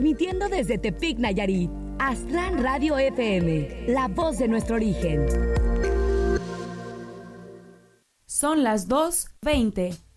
transmitiendo desde Tepic, Nayarit. Aztlán Radio FM, la voz de nuestro origen. Son las 2:20.